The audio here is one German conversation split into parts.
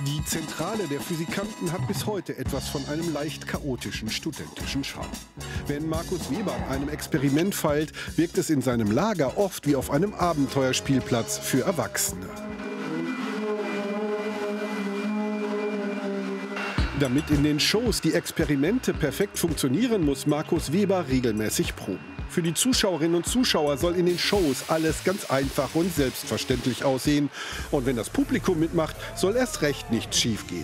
Die Zentrale der Physikanten hat bis heute etwas von einem leicht chaotischen studentischen Charme. Wenn Markus Weber an einem Experiment feilt, wirkt es in seinem Lager oft wie auf einem Abenteuerspielplatz für Erwachsene. Damit in den Shows die Experimente perfekt funktionieren, muss Markus Weber regelmäßig proben. Für die Zuschauerinnen und Zuschauer soll in den Shows alles ganz einfach und selbstverständlich aussehen. Und wenn das Publikum mitmacht, soll erst recht nichts schiefgehen.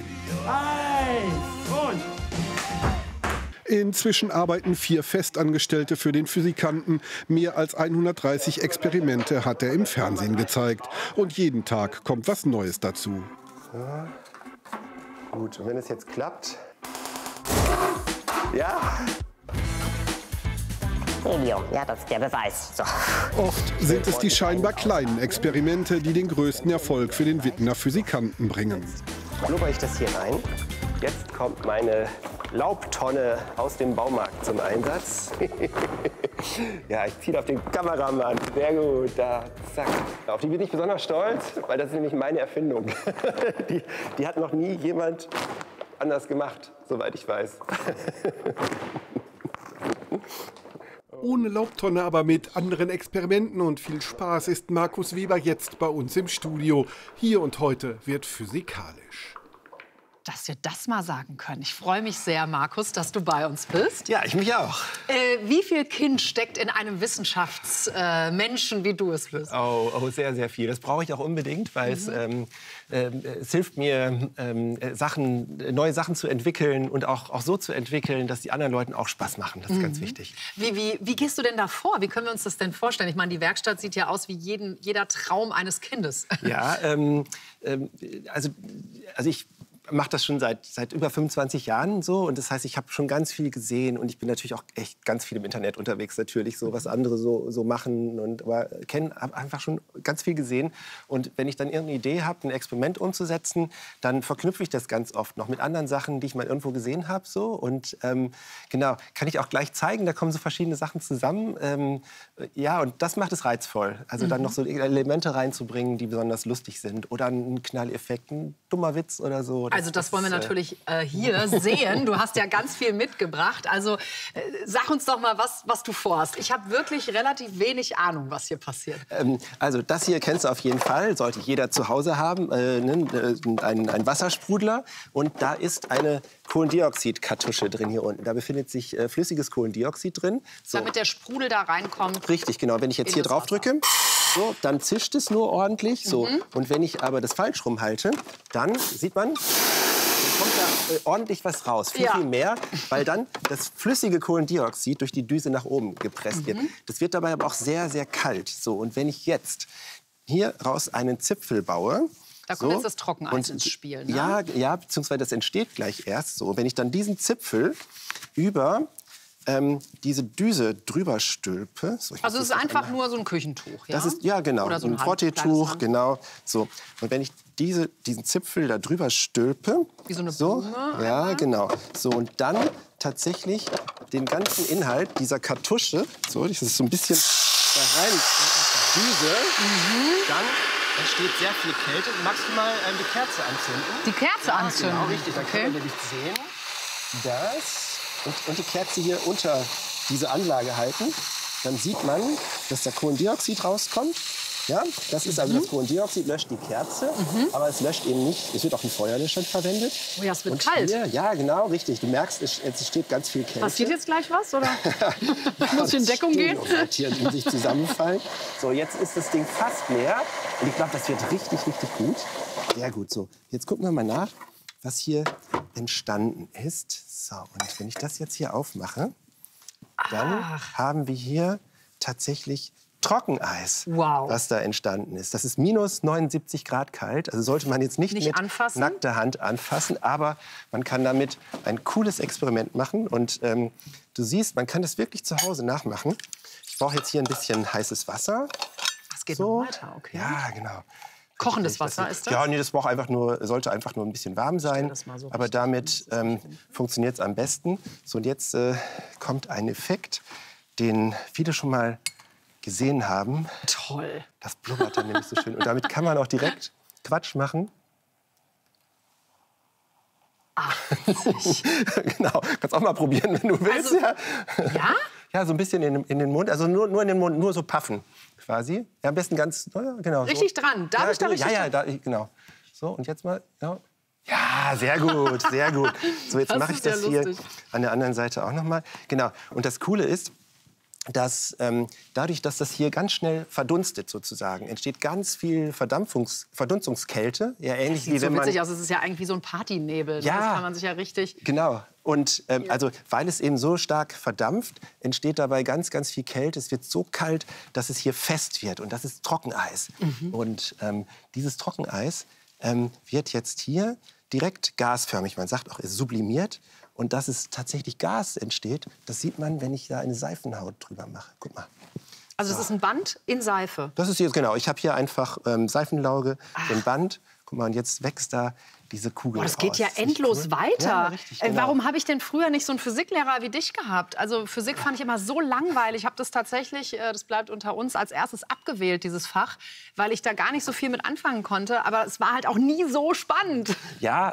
Inzwischen arbeiten 4 Festangestellte für den Physikanten. Mehr als 130 Experimente hat er im Fernsehen gezeigt. Und jeden Tag kommt was Neues dazu. Ja. Gut, und wenn es jetzt klappt... Ja! Helium, ja, das ist der Beweis. So. Oft sind es die scheinbar kleinen Experimente, die den größten Erfolg für den Wittener Physikanten bringen. Blubber ich das hier rein. Jetzt kommt meine Laubtonne aus dem Baumarkt zum Einsatz. Ja, ich ziehe auf den Kameramann. Sehr gut, da, zack. Auf die bin ich besonders stolz, weil das ist nämlich meine Erfindung. Die hat noch nie jemand anders gemacht, soweit ich weiß. Ohne Laubtonne, aber mit anderen Experimenten und viel Spaß ist Markus Weber jetzt bei uns im Studio. Hier und heute wird physikalisch. Dass wir das mal sagen können. Ich freue mich sehr, Markus, dass du bei uns bist. Ja, ich mich auch. Wie viel Kind steckt in einem Wissenschaftsmenschen, wie du es bist? Oh, sehr, sehr viel. Das brauche ich auch unbedingt, weil es hilft mir, neue Sachen zu entwickeln und auch so zu entwickeln, dass die anderen Leuten auch Spaß machen. Das ist ganz wichtig. Wie gehst du denn da vor? Wie können wir uns das denn vorstellen? Ich meine, die Werkstatt sieht ja aus wie jeder Traum eines Kindes. Ja, also ich mache das schon seit über 25 Jahren so, und das heißt, ich habe schon ganz viel gesehen, und ich bin natürlich auch echt ganz viel im Internet unterwegs, natürlich, so was andere so machen, aber habe einfach schon ganz viel gesehen. Und wenn ich dann irgendeine Idee habe, ein Experiment umzusetzen, dann verknüpfe ich das ganz oft noch mit anderen Sachen, die ich mal irgendwo gesehen habe, so, und genau, kann ich auch gleich zeigen, da kommen so verschiedene Sachen zusammen, ja, und das macht es reizvoll, also dann noch so Elemente reinzubringen, die besonders lustig sind, oder einen Knalleffekt, ein dummer Witz oder so. Also das wollen wir natürlich hier sehen. Du hast ja ganz viel mitgebracht. Also sag uns doch mal, was du vorhast. Ich habe wirklich relativ wenig Ahnung, was hier passiert. Also das hier kennst du auf jeden Fall. Sollte jeder zu Hause haben. Ein Wassersprudler. Und da ist eine Kohlendioxidkartusche drin hier unten. Da befindet sich flüssiges Kohlendioxid drin. So. Damit der Sprudel da reinkommt. Richtig, genau. Wenn ich jetzt hier drauf drücke, so, dann zischt es nur ordentlich. So. Und wenn ich aber das falsch rumhalte, dann sieht man, kommt da ordentlich was raus. Viel mehr, weil dann das flüssige Kohlendioxid durch die Düse nach oben gepresst wird. Das wird dabei aber auch sehr, sehr kalt. So, und wenn ich jetzt hier raus einen Zipfel baue... Da kommt jetzt das Trockeneis ins Spiel, ne? Ja, beziehungsweise das entsteht gleich erst so. Wenn ich dann diesen Zipfel über diese Düse drüber stülpe. So, also es ist einfach nur so ein Küchentuch, ja? Das ist, ja, genau, oder so ein Frotteetuch, genau. So. Und wenn ich diesen Zipfel da drüber stülpe... Wie so eine Blume? Ja, genau. So, und dann tatsächlich den ganzen Inhalt dieser Kartusche, so, das ist so ein bisschen da rein, Düse, dann entsteht sehr viel Kälte. Magst du mal die Kerze anzünden? Die Kerze anzünden? Genau, richtig. Dann können wir nämlich sehen, das... Und die Kerze hier unter diese Anlage halten, dann sieht man, dass da Kohlendioxid rauskommt. Ja, das ist also das Kohlendioxid, löscht die Kerze, aber es löscht eben nicht, es wird auch ein Feuerlöscher verwendet. Oh ja, es wird und kalt. Hier, ja, genau, richtig. Du merkst, es steht ganz viel Kälte. Passiert jetzt gleich was, oder? Muss ich in Deckung gehen? Hier in sich zusammenfallen. So, jetzt ist das Ding fast leer und ich glaube, das wird richtig, richtig gut. Sehr gut, so. Jetzt gucken wir mal nach, was hier entstanden ist. So, und wenn ich das jetzt hier aufmache, dann haben wir hier tatsächlich Trockeneis, was da entstanden ist. Das ist minus 79 Grad kalt, also sollte man jetzt nicht mit nackter Hand anfassen, aber man kann damit ein cooles Experiment machen. Und du siehst, man kann das wirklich zu Hause nachmachen. Ich brauche jetzt hier ein bisschen heißes Wasser. Das geht noch weiter, okay. Ja, genau. Kochendes Wasser ist das? Ja, nee, das sollte einfach nur ein bisschen warm sein. So, aber damit funktioniert es am besten. So, und jetzt kommt ein Effekt, den viele schon mal gesehen haben. Toll. Das blubbert dann nämlich so schön. Und damit kann man auch direkt Quatsch machen. 80. Genau, kannst auch mal probieren, wenn du willst. Also, ja? Ja? Ja, so ein bisschen in den Mund, also nur in den Mund, nur so puffen quasi. Ja, am besten ganz, genau. Richtig so. dran. Darf ich da richtig Ja, genau. So, und jetzt mal, ja. Ja, sehr gut, sehr gut. So, jetzt Das mache ich ist ja das hier lustig. an der anderen Seite auch noch mal. Genau, und das Coole ist, dass dadurch, dass das hier ganz schnell verdunstet sozusagen, entsteht ganz viel Verdunstungskälte. Ja, ähnlich Sieht wie so wenn man... witzig aus. Es ist ja eigentlich wie so ein Partynebel. Ja. Das kann man sich ja richtig... Genau. Und also, weil es eben so stark verdampft, entsteht dabei ganz, ganz viel Kälte. Es wird so kalt, dass es hier fest wird. Und das ist Trockeneis. Und dieses Trockeneis wird jetzt hier direkt gasförmig. Man sagt auch, es sublimiert. Und dass es tatsächlich Gas entsteht, das sieht man, wenn ich da eine Seifenhaut drüber mache. Guck mal. Also das ist ein Band in Seife. Das ist jetzt genau. Ich habe hier einfach Seifenlauge, so ein Band. Guck mal, und jetzt wächst da diese Kugel. Oh, das geht raus. ja Ist nicht endlos cool? weiter. Ja, richtig, genau. Warum habe ich denn früher nicht so einen Physiklehrer wie dich gehabt? Also Physik fand ich immer so langweilig. Ich habe das tatsächlich, das bleibt unter uns, als erstes abgewählt, dieses Fach, weil ich da gar nicht so viel mit anfangen konnte. Aber es war halt auch nie so spannend. Ja,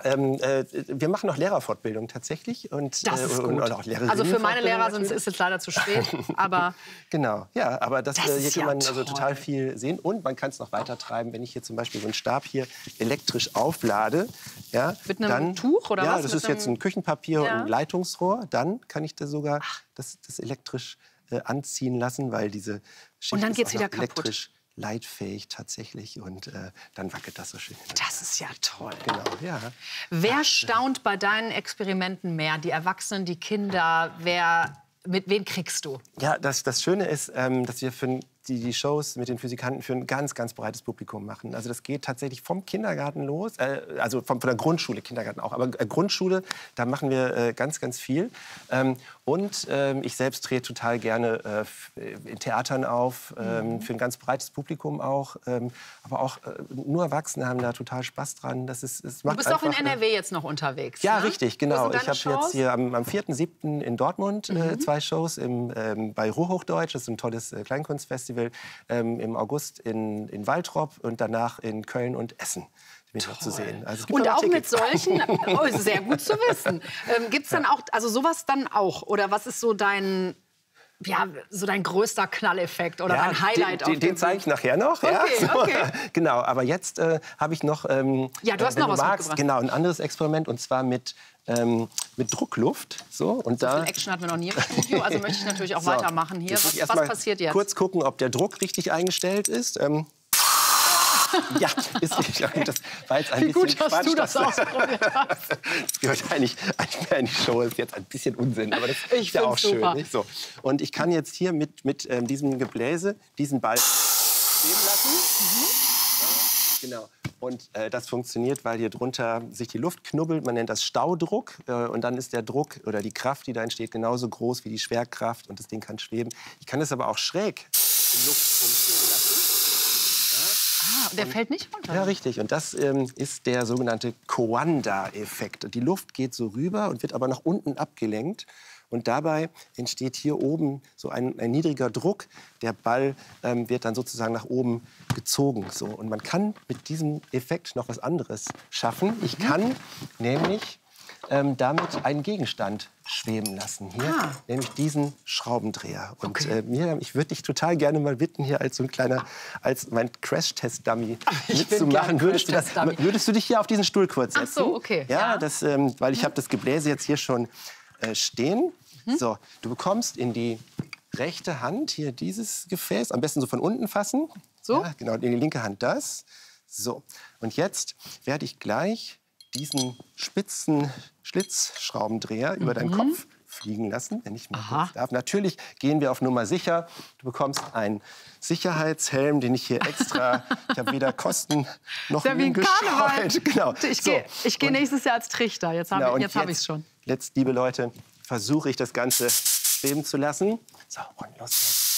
wir machen noch Lehrerfortbildung tatsächlich. Und, Das ist gut. und auch Also für meine Lehrer natürlich. ist jetzt leider zu spät. Aber Genau, ja, aber das, Das hier ist kann ja man also toll. total viel sehen. Und man kann es noch weiter treiben, wenn ich hier zum Beispiel so einen Stab hier elektrisch auflade. Ja, Mit einem Tuch oder ja, was? das Mit ist jetzt ein Küchenpapier und Ja. ein Leitungsrohr. Dann kann ich da sogar das elektrisch anziehen lassen, weil diese Schicht Und dann ist geht's auch wieder noch kaputt. elektrisch leitfähig tatsächlich. Und dann wackelt das so schön. das ist ja toll. Genau, ja. Wer staunt bei deinen Experimenten mehr? Die Erwachsenen, die Kinder? Mit wem kriegst du? Ja, das Schöne ist, dass wir für die Shows mit den Physikanten für ein ganz, ganz breites Publikum machen. Also das geht tatsächlich vom Kindergarten los, also von der Grundschule, Kindergarten auch, aber Grundschule, da machen wir ganz, ganz viel. Und ich selbst trete total gerne in Theatern auf, für ein ganz breites Publikum auch. Aber auch nur Erwachsene haben da total Spaß dran. Es Du macht bist auch in einfach, NRW jetzt noch unterwegs. ja, ne? richtig, Wo genau. sind Ich deine habe Shows? jetzt hier am 4.7. in Dortmund 2 Shows bei Ruhrhochdeutsch, das ist ein tolles Kleinkunstfestival, im August in Waltrop und danach in Köln und Essen mit zu sehen. Also es gibt Und aber auch mit Tickets. solchen, oh, sehr gut zu wissen. Gibt es dann auch, also sowas dann auch? Oder was ist so dein größter Knalleffekt oder dein Highlight? Den zeige ich nachher noch. Ja, Okay, so. okay. Genau, aber jetzt habe ich noch, Ja, du hast wenn noch du was magst, mitgebracht. genau, ein anderes Experiment und zwar mit Druckluft. So, und So da viel Action hatten wir noch nie im Studio, also möchte ich natürlich auch So, weitermachen hier. jetzt muss ich erst Was mal passiert jetzt? Kurz gucken, ob der Druck richtig eingestellt ist. Ja, ist richtig. Das war jetzt ein Wie bisschen gut, dass Quatsch, du das ausprobiert hast. Das gehört eigentlich mehr in die Show. Ist jetzt ein bisschen Unsinn, aber das Ich ist ja auch find's super. schön. Nicht? So. Und ich kann jetzt hier mit diesem Gebläse diesen Ball stehen lassen. Genau. Und das funktioniert, weil hier drunter sich die Luft knubbelt. Man nennt das Staudruck. Und dann ist der Druck oder die Kraft, die da entsteht, genauso groß wie die Schwerkraft. Und das Ding kann schweben. Ich kann es aber auch schräg in Luft rumschweben lassen. Ah, der fällt nicht runter. Ja, richtig. Und das ist der sogenannte Coanda-Effekt. Die Luft geht so rüber und wird aber nach unten abgelenkt. Und dabei entsteht hier oben so ein niedriger Druck. Der Ball wird dann sozusagen nach oben gezogen. So. Und man kann mit diesem Effekt noch was anderes schaffen. Ich kann nämlich damit einen Gegenstand schweben lassen. Hier, nämlich diesen Schraubendreher. Und Miriam, ich würde dich total gerne mal bitten, hier als so ein kleiner, als mein Crash-Test-Dummy mitzumachen. Würdest du dich hier auf diesen Stuhl kurz setzen? Ach so, okay. Ja, weil ich habe das Gebläse jetzt hier schon stehen. So, du bekommst in die rechte Hand hier dieses Gefäß, am besten so von unten fassen. So? Ja, genau, in die linke Hand das. So, und jetzt werde ich gleich diesen spitzen Schlitzschraubendreher über deinen Kopf fliegen lassen, wenn ich mal darf. Natürlich gehen wir auf Nummer sicher. Du bekommst einen Sicherheitshelm, den ich hier extra, ich habe weder Kosten noch Ja, wie ein Karneval. Genau. Ich gehe nächstes Jahr als Trichter. Jetzt habe ich es schon. Jetzt, liebe Leute, versuche ich das Ganze schweben zu lassen. So, und los geht's.